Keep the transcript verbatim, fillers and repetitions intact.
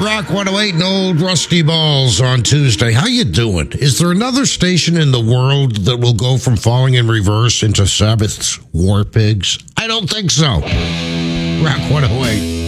Rock one oh eight and Old Rusty Balls on Tuesday. How you doing? Is there another station in the world that will go from falling in reverse into Sabbath's War Pigs? I don't think so. Rock one oh eight.